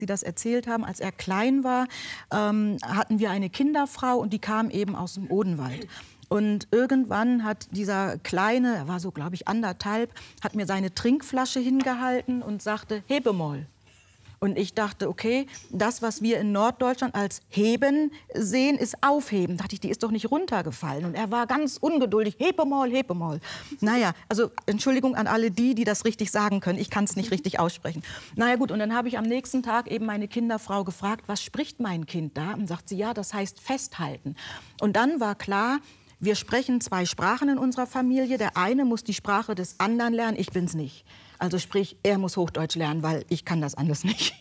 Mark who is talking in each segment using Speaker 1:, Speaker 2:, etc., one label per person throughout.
Speaker 1: Sie das erzählt haben, als er klein war, hatten wir eine Kinderfrau und die kam eben aus dem Odenwald. Und irgendwann hat dieser Kleine, er war so, glaube ich, 1,5, hat mir seine Trinkflasche hingehalten und sagte, Hebemoll. Und ich dachte, okay, das, was wir in Norddeutschland als heben sehen, ist aufheben. Da dachte ich, die ist doch nicht runtergefallen. Und er war ganz ungeduldig, Hebemoll, Hebemoll. Naja, also Entschuldigung an alle die, die das richtig sagen können. Ich kann es nicht richtig aussprechen. Naja gut, und dann habe ich am nächsten Tag eben meine Kinderfrau gefragt, was spricht mein Kind da? Und sagt sie, ja, das heißt festhalten. Und dann war klar, wir sprechen 2 Sprachen in unserer Familie. Der eine muss die Sprache des anderen lernen, ich bin's nicht. Also sprich, er muss Hochdeutsch lernen, weil ich kann das alles nicht.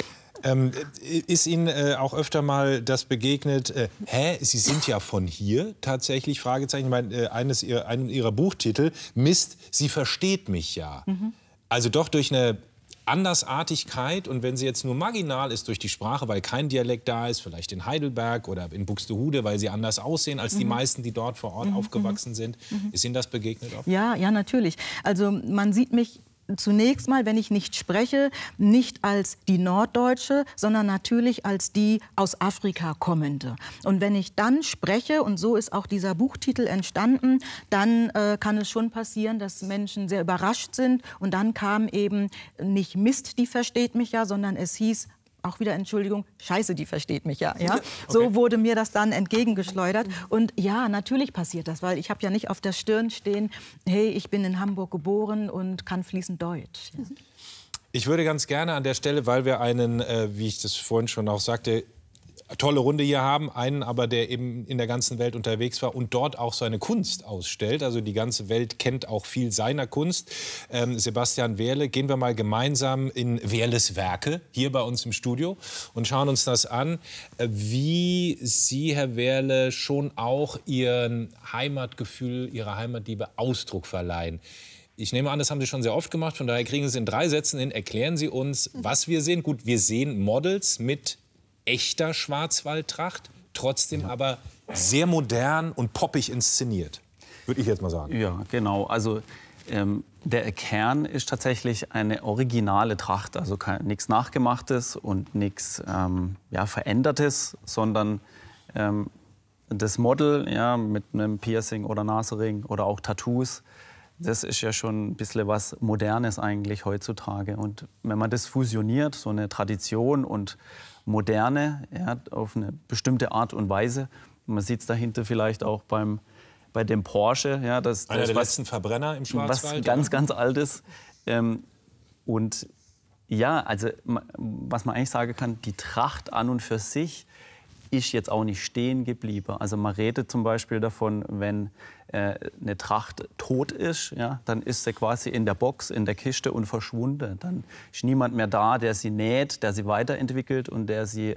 Speaker 2: Ist Ihnen auch öfter mal das begegnet, Sie sind ja von hier tatsächlich, Fragezeichen. Ich meine, einen Ihrer Buchtitel, Mist, sie versteht mich ja. Also doch durch eine Andersartigkeit, und wenn sie jetzt nur marginal ist durch die Sprache, weil kein Dialekt da ist, vielleicht in Heidelberg oder in Buxtehude, weil sie anders aussehen als die meisten, die dort vor Ort aufgewachsen sind. Ist Ihnen das begegnet auch?
Speaker 1: Ja, ja, natürlich. Also man sieht mich zunächst mal, wenn ich nicht spreche, nicht als die Norddeutsche, sondern natürlich als die aus Afrika kommende. Und wenn ich dann spreche, und so ist auch dieser Buchtitel entstanden, dann kann es schon passieren, dass Menschen sehr überrascht sind. Und dann kam eben nicht Mist, die versteht mich ja, sondern es hieß, auch wieder Entschuldigung, Scheiße, die versteht mich ja. Ja? Okay. So wurde mir das dann entgegengeschleudert. Und ja, natürlich passiert das, weil ich habe ja nicht auf der Stirn stehen, hey, ich bin in Hamburg geboren und kann fließend Deutsch. Ja.
Speaker 2: Ich würde ganz gerne an der Stelle, weil wir einen, wie ich das vorhin schon auch sagte, tolle Runde hier haben, einen aber, der eben in der ganzen Welt unterwegs war und dort auch seine Kunst ausstellt. Also die ganze Welt kennt auch viel seiner Kunst. Sebastian Wehrle, gehen wir mal gemeinsam in Wehrles Werke hier bei uns im Studio und schauen uns das an, wie Sie, Herr Wehrle, schon auch Ihren Heimatgefühl, Ihrer Heimatliebe Ausdruck verleihen. Ich nehme an, das haben Sie schon sehr oft gemacht, von daher kriegen Sie es in 3 Sätzen hin. Erklären Sie uns, was wir sehen. Gut, wir sehen Models mit echter Schwarzwaldtracht, trotzdem aber sehr modern und poppig inszeniert, würde ich jetzt mal sagen.
Speaker 3: Ja, genau. Also der Kern ist tatsächlich eine originale Tracht, also nichts Nachgemachtes und nichts Verändertes, sondern das Model mit einem Piercing oder Nasenring oder auch Tattoos, das ist ja schon ein bisschen was Modernes eigentlich heutzutage. Und wenn man das fusioniert, so eine Tradition und Moderne, auf eine bestimmte Art und Weise. Man sieht es dahinter vielleicht auch bei dem Porsche. Ja,
Speaker 2: einer der letzten Verbrenner im Schwarzwald.
Speaker 3: Was ganz, ganz Altes. Und ja, also was man eigentlich sagen kann, die Tracht an und für sich ist jetzt auch nicht stehen geblieben. Also man redet zum Beispiel davon, wenn eine Tracht tot ist, ja, dann ist sie quasi in der Box, in der Kiste und verschwunden. Dann ist niemand mehr da, der sie näht, der sie weiterentwickelt und der sie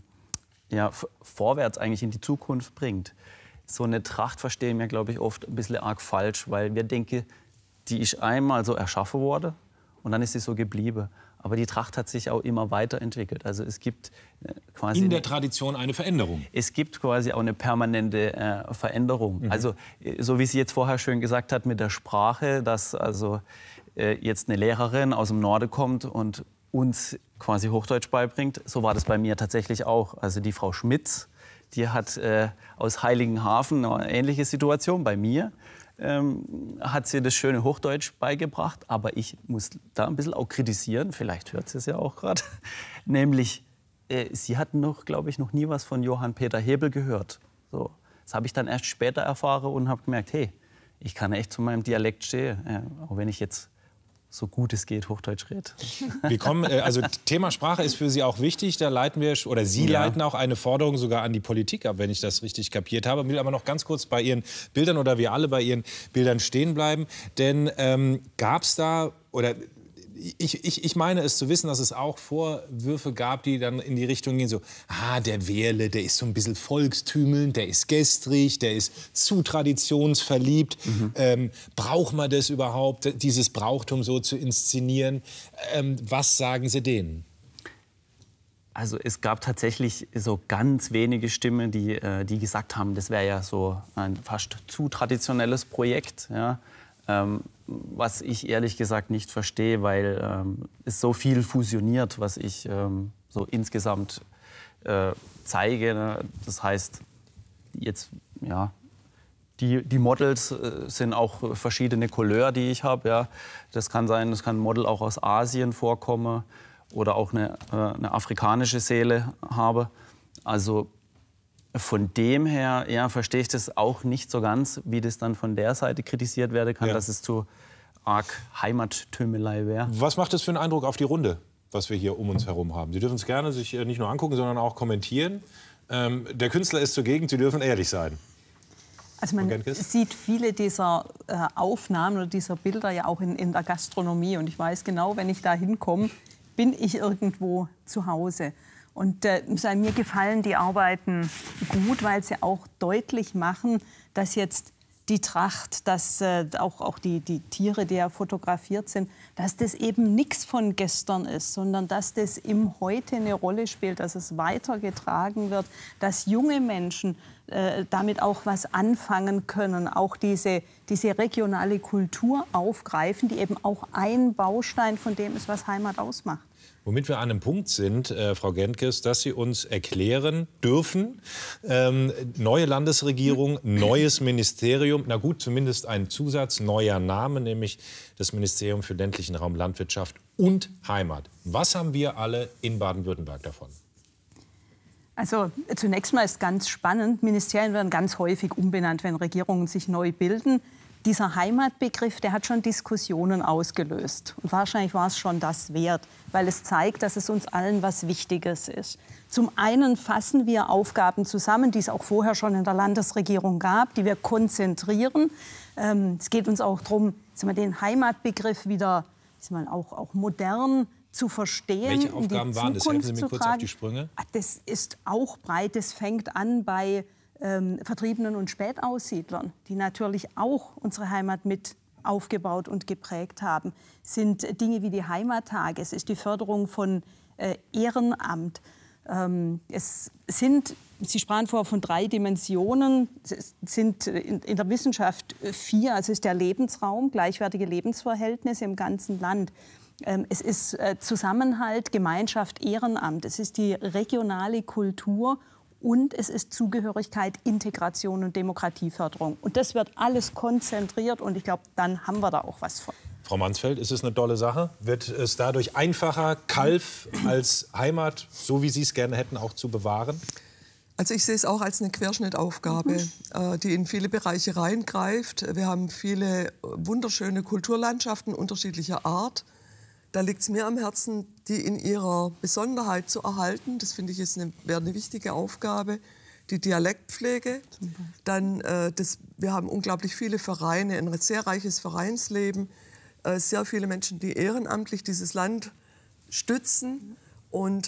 Speaker 3: vorwärts eigentlich in die Zukunft bringt. So eine Tracht verstehen wir, glaube ich, oft ein bisschen arg falsch, weil wir denken, die ist einmal so erschaffen worden und dann ist sie so geblieben. Aber die Tracht hat sich auch immer weiterentwickelt. Also es gibt quasi
Speaker 2: in der Tradition eine Veränderung.
Speaker 3: Es gibt quasi auch eine permanente Veränderung. Also so wie sie jetzt vorher schön gesagt hat mit der Sprache, dass also jetzt eine Lehrerin aus dem Norden kommt und uns quasi Hochdeutsch beibringt. So war das bei mir tatsächlich auch. Also die Frau Schmitz, die hat aus Heiligenhafen eine ähnliche Situation bei mir. Hat sie das schöne Hochdeutsch beigebracht, aber ich muss da ein bisschen auch kritisieren, vielleicht hört sie es ja auch gerade, nämlich sie hat glaube ich, noch nie was von Johann Peter Hebel gehört. So, das habe ich dann erst später erfahren und habe gemerkt, hey, ich kann echt zu meinem Dialekt stehen, auch wenn ich jetzt so gut es geht Hochdeutsch rede.
Speaker 2: Wir kommen, also Thema Sprache ist für Sie auch wichtig. Da leiten wir, oder Sie leiten auch eine Forderung sogar an die Politik ab, wenn ich das richtig kapiert habe. Ich will aber noch ganz kurz bei Ihren Bildern oder wir alle bei Ihren Bildern stehen bleiben. Denn gab es da, oder ich meine es zu wissen, dass es auch Vorwürfe gab, die dann in die Richtung gehen, so, der Wehrle, der ist so ein bisschen volkstümelnd, der ist gestrig, der ist zu traditionsverliebt. Braucht man das überhaupt, dieses Brauchtum so zu inszenieren? Was sagen Sie denen?
Speaker 3: Also es gab tatsächlich so ganz wenige Stimmen, die gesagt haben, das wäre ja so ein fast zu traditionelles Projekt, ja. Was ich ehrlich gesagt nicht verstehe, weil es so viel fusioniert, was ich so insgesamt zeige. Ne? Das heißt, jetzt, ja, die Models sind auch verschiedene Couleur, die ich habe. Ja. Das kann sein, das kann ein Model auch aus Asien vorkommen oder auch eine afrikanische Seele habe. Also von dem her, ja, verstehe ich das auch nicht so ganz, wie das dann von der Seite kritisiert werden kann, dass es zu arg Heimattümelei wäre.
Speaker 2: Was macht das für einen Eindruck auf die Runde, was wir hier um uns herum haben? Sie dürfen es gerne sich nicht nur angucken, sondern auch kommentieren. Der Künstler ist zugegen, Sie dürfen ehrlich sein.
Speaker 4: Also man sieht viele dieser Aufnahmen oder dieser Bilder ja auch in der Gastronomie. Und ich weiß genau, wenn ich da hinkomme, bin ich irgendwo zu Hause. Und mir gefallen die Arbeiten gut, weil sie auch deutlich machen, dass jetzt die Tracht, dass auch die Tiere, die ja fotografiert sind, dass das eben nichts von gestern ist, sondern dass das im Heute eine Rolle spielt, dass es weitergetragen wird, dass junge Menschen damit auch was anfangen können, auch diese regionale Kultur aufgreifen, die eben auch ein Baustein von dem ist, was Heimat ausmacht.
Speaker 2: Womit wir an einem Punkt sind, Frau Gentges, dass Sie uns erklären dürfen, neue Landesregierung, neues Ministerium, na gut, zumindest ein Zusatz, neuer Name, nämlich das Ministerium für ländlichen Raum, Landwirtschaft und Heimat. Was haben wir alle in Baden-Württemberg davon?
Speaker 4: Also zunächst mal ist ganz spannend, Ministerien werden ganz häufig umbenannt, wenn Regierungen sich neu bilden. Dieser Heimatbegriff, der hat schon Diskussionen ausgelöst. Und wahrscheinlich war es schon das wert, weil es zeigt, dass es uns allen was Wichtiges ist. Zum einen fassen wir Aufgaben zusammen, die es auch vorher schon in der Landesregierung gab, die wir konzentrieren. Es geht uns auch darum, den Heimatbegriff wieder auch modern zu verstehen.
Speaker 2: Welche Aufgaben waren das? Helfen Sie mir kurz auf die Sprünge.
Speaker 4: Das ist auch breit. Das fängt an bei Vertriebenen und Spätaussiedlern, die natürlich auch unsere Heimat mit aufgebaut und geprägt haben, sind Dinge wie die Heimattage, es ist die Förderung von Ehrenamt. Es sind, Sie sprachen vorher von 3 Dimensionen, es sind in der Wissenschaft 4, also es ist der Lebensraum, gleichwertige Lebensverhältnisse im ganzen Land. Es ist Zusammenhalt, Gemeinschaft, Ehrenamt, es ist die regionale Kultur und es ist Zugehörigkeit, Integration und Demokratieförderung. Und das wird alles konzentriert und ich glaube, dann haben wir da auch was von.
Speaker 2: Frau Mansfeld, ist es eine tolle Sache? Wird es dadurch einfacher, Calw als Heimat, so wie Sie es gerne hätten, auch zu bewahren?
Speaker 5: Also ich sehe es auch als eine Querschnittaufgabe, die in viele Bereiche reingreift. Wir haben viele wunderschöne Kulturlandschaften unterschiedlicher Art. Da liegt es mir am Herzen, die in ihrer Besonderheit zu erhalten. Das finde ich wäre eine wichtige Aufgabe. Die Dialektpflege. Dann, wir haben unglaublich viele Vereine, ein sehr reiches Vereinsleben. Sehr viele Menschen, die ehrenamtlich dieses Land stützen. Und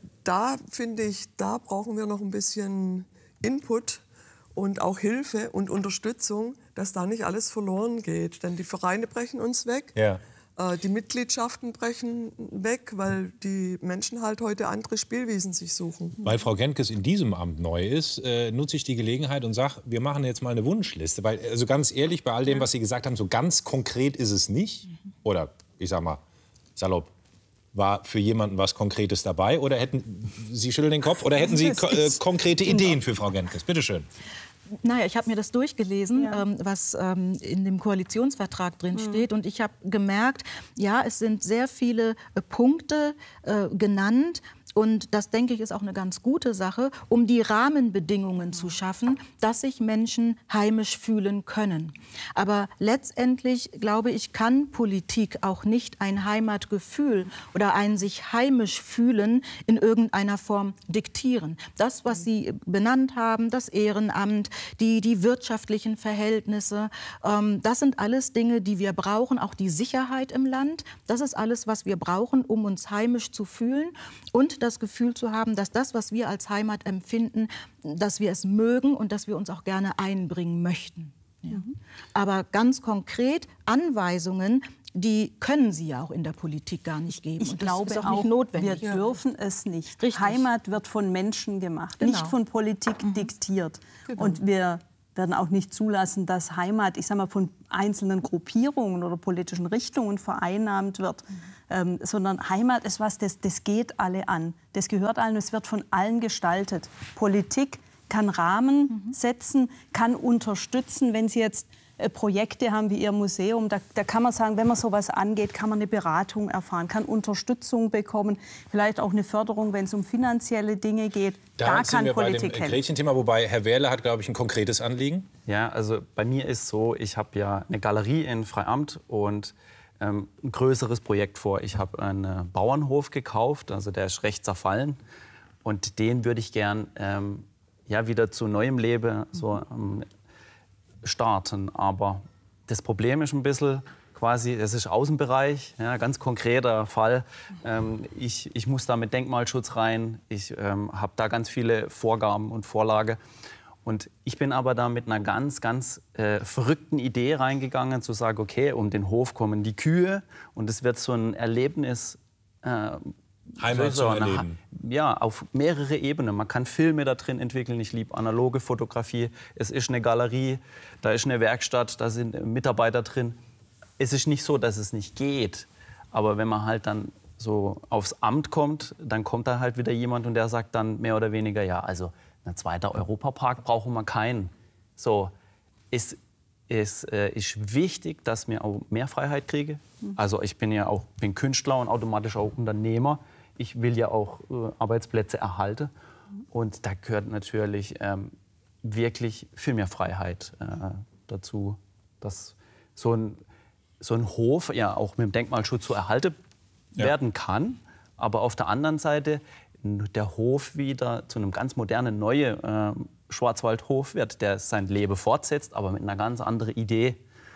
Speaker 5: da finde ich, da brauchen wir noch ein bisschen Input und auch Hilfe und Unterstützung, dass da nicht alles verloren geht. Denn die Vereine brechen uns weg. Ja. Die Mitgliedschaften brechen weg, weil die Menschen halt heute andere Spielwiesen sich suchen.
Speaker 2: Weil Frau Gentges in diesem Amt neu ist, nutze ich die Gelegenheit und sage, wir machen jetzt mal eine Wunschliste. Weil, also ganz ehrlich, bei all dem, was Sie gesagt haben, so ganz konkret ist es nicht. Oder, ich sag mal, salopp, war für jemanden was Konkretes dabei? Oder hätten Sie schütteln den Kopf? Oder hätten Sie konkrete Ideen für Frau Gentges? Bitte schön.
Speaker 1: Naja, ich habe mir das durchgelesen, was in dem Koalitionsvertrag drin steht. Und ich habe gemerkt, ja, es sind sehr viele Punkte genannt. Und das, denke ich, ist auch eine ganz gute Sache, um die Rahmenbedingungen zu schaffen, dass sich Menschen heimisch fühlen können. Aber letztendlich, glaube ich, kann Politik auch nicht ein Heimatgefühl oder ein sich heimisch fühlen in irgendeiner Form diktieren. Das, was Sie benannt haben, das Ehrenamt, die wirtschaftlichen Verhältnisse, das sind alles Dinge, die wir brauchen. Auch die Sicherheit im Land, das ist alles, was wir brauchen, um uns heimisch zu fühlen. Und das Gefühl zu haben, dass das, was wir als Heimat empfinden, dass wir es mögen und dass wir uns auch gerne einbringen möchten. Ja. Aber ganz konkret Anweisungen, die können Sie ja auch in der Politik gar nicht geben.
Speaker 4: Ich glaube ist auch nicht notwendig. Wir dürfen es nicht. Richtig. Heimat wird von Menschen gemacht, nicht von Politik diktiert. Genau. Und wir werden auch nicht zulassen, dass Heimat, ich sag mal, von einzelnen Gruppierungen oder politischen Richtungen vereinnahmt wird. sondern Heimat ist was, das geht alle an. Das gehört allen, es wird von allen gestaltet. Politik kann Rahmen setzen, kann unterstützen, wenn Sie jetzt Projekte haben wie Ihr Museum, da kann man sagen, wenn man sowas angeht, kann man eine Beratung erfahren, kann Unterstützung bekommen, vielleicht auch eine Förderung, wenn es um finanzielle Dinge geht. Da kann Politik helfen.
Speaker 2: Gretchen-Thema, wobei Herr Wehrle hat, glaube ich, ein konkretes Anliegen.
Speaker 3: Ja, also bei mir ist so, ich habe ja eine Galerie in Freiamt und ein größeres Projekt vor. Ich habe einen Bauernhof gekauft, also der ist recht zerfallen und den würde ich gern wieder zu neuem Leben starten. Aber das Problem ist ein bisschen quasi, es ist Außenbereich, ja, ganz konkreter Fall. Ich muss da mit Denkmalschutz rein, ich habe da ganz viele Vorgaben und Vorlage. Und ich bin aber da mit einer ganz verrückten Idee reingegangen, zu sagen, okay, um den Hof kommen die Kühe und es wird so ein Erlebnis,
Speaker 2: Heimat zum Erleben.
Speaker 3: Ja, auf mehrere Ebenen. Man kann Filme da drin entwickeln. Ich liebe analoge Fotografie. Es ist eine Galerie, da ist eine Werkstatt, da sind Mitarbeiter drin. Es ist nicht so, dass es nicht geht. Aber wenn man halt dann so aufs Amt kommt, dann kommt da halt wieder jemand und der sagt dann mehr oder weniger, ja, also ein zweiter Europapark brauchen wir keinen. So, es ist wichtig, dass wir auch mehr Freiheit kriegen. Also ich bin Künstler und automatisch auch Unternehmer. Ich will ja auch Arbeitsplätze erhalten. Und da gehört natürlich wirklich viel mehr Freiheit dazu, dass so ein Hof ja auch mit dem Denkmalschutz so erhalten werden kann. Aber auf der anderen Seite der Hof wieder zu einem ganz modernen, neuen Schwarzwaldhof wird, der sein Leben fortsetzt, aber mit einer ganz anderen Idee.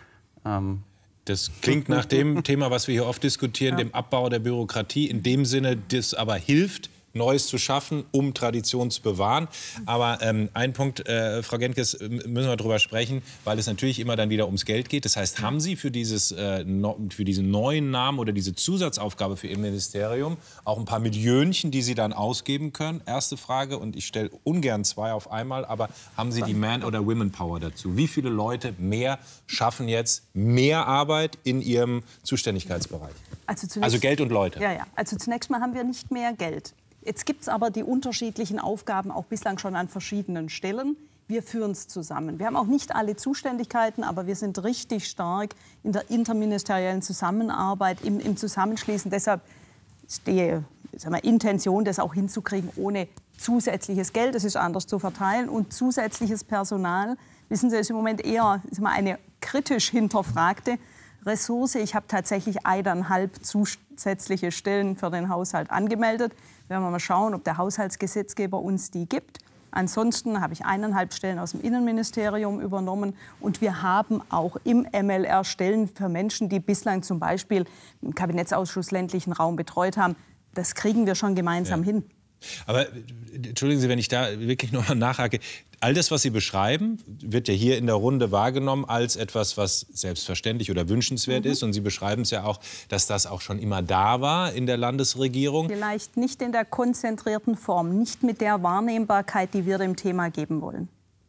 Speaker 2: Das klingt nach dem Thema, was wir hier oft diskutieren, dem Abbau der Bürokratie. In dem Sinne, das aber hilft, Neues zu schaffen, um Tradition zu bewahren. Aber ein Punkt, Frau Genkes, müssen wir drüber sprechen, weil es natürlich immer dann wieder ums Geld geht. Das heißt, haben Sie für diesen neuen Namen oder diese Zusatzaufgabe für Ihr Ministerium auch ein paar Millionchen, die Sie dann ausgeben können? Erste Frage, und ich stelle ungern zwei auf einmal, aber haben Sie die Man- oder Women-Power dazu? Wie viele Leute mehr schaffen jetzt mehr Arbeit in Ihrem Zuständigkeitsbereich? Also Geld und Leute.
Speaker 4: Ja. Also zunächst mal haben wir nicht mehr Geld. Jetzt gibt es aber die unterschiedlichen Aufgaben auch bislang schon an verschiedenen Stellen. Wir führen es zusammen. Wir haben auch nicht alle Zuständigkeiten, aber wir sind richtig stark in der interministeriellen Zusammenarbeit, im Zusammenschließen. Deshalb ist die Intention, das auch hinzukriegen, ohne zusätzliches Geld. Es ist anders zu verteilen. Und zusätzliches Personal, wissen Sie, ist im Moment eher eine kritisch hinterfragte Ressource. Ich habe tatsächlich 1,5 zusätzliche Stellen für den Haushalt angemeldet. Werden wir mal schauen, ob der Haushaltsgesetzgeber uns die gibt. Ansonsten habe ich 1,5 Stellen aus dem Innenministerium übernommen. Und wir haben auch im MLR Stellen für Menschen, die bislang zum Beispiel im Kabinettsausschuss ländlichen Raum betreut haben. Das kriegen wir schon gemeinsam hin.
Speaker 2: Aber entschuldigen Sie, wenn ich da wirklich noch mal nachhake. All das, was Sie beschreiben, wird ja hier in der Runde wahrgenommen als etwas, was selbstverständlich oder wünschenswert ist. Und Sie beschreiben es ja auch, dass das auch schon immer da war in der Landesregierung.
Speaker 4: Vielleicht nicht in der konzentrierten Form, nicht mit der Wahrnehmbarkeit, die wir dem Thema geben wollen.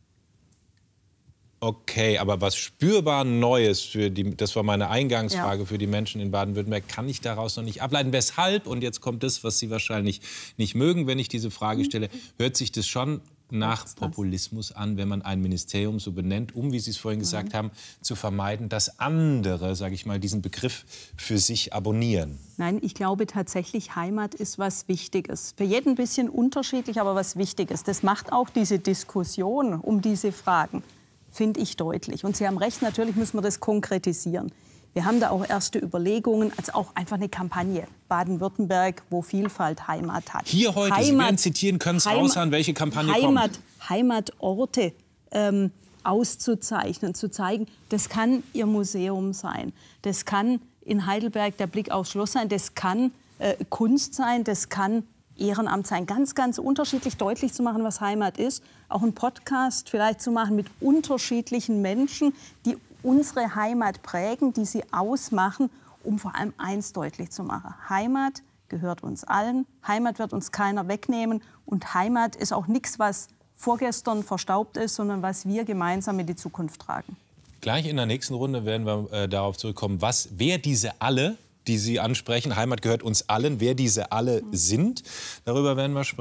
Speaker 2: Okay, aber was spürbar Neues das war meine Eingangsfrage für die Menschen in Baden-Württemberg, kann ich daraus noch nicht ableiten. Weshalb, und jetzt kommt das, was Sie wahrscheinlich nicht mögen, wenn ich diese Frage stelle, hört sich das schon nach Populismus an, wenn man ein Ministerium so benennt, um, wie Sie es vorhin gesagt haben, zu vermeiden, dass andere, sage ich mal, diesen Begriff für sich abonnieren?
Speaker 4: Nein, ich glaube tatsächlich, Heimat ist was Wichtiges. Für jeden ein bisschen unterschiedlich, aber was Wichtiges. Das macht auch diese Diskussion um diese Fragen, finde ich, deutlich. Und Sie haben recht, natürlich müssen wir das konkretisieren. Wir haben da auch erste Überlegungen, also auch einfach eine Kampagne. Baden-Württemberg, wo Vielfalt Heimat hat.
Speaker 2: Hier heute, Sie werden zitieren, können es raushauen, welche Kampagne kommt.
Speaker 4: Heimatorte auszuzeichnen, zu zeigen, das kann Ihr Museum sein. Das kann in Heidelberg der Blick aufs Schloss sein. Das kann Kunst sein, das kann Ehrenamt sein. Ganz, ganz unterschiedlich deutlich zu machen, was Heimat ist. Auch einen Podcast vielleicht zu machen mit unterschiedlichen Menschen, die unsere Heimat prägen, die sie ausmachen, um vor allem eins deutlich zu machen. Heimat gehört uns allen, Heimat wird uns keiner wegnehmen und Heimat ist auch nichts, was vorgestern verstaubt ist, sondern was wir gemeinsam in die Zukunft tragen.
Speaker 2: Gleich in der nächsten Runde werden wir darauf zurückkommen, wer diese alle die Sie ansprechen. Heimat gehört uns allen. Wer diese alle sind, darüber werden wir sprechen.